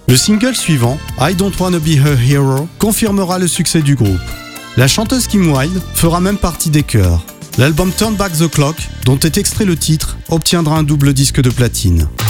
Le single suivant, I Don't Wanna Be Her Hero, confirmera le succès du groupe. La chanteuse Kim Wilde fera même partie des chœurs. L'album Turn Back the Clock, dont est extrait le titre, obtiendra un double disque de platine.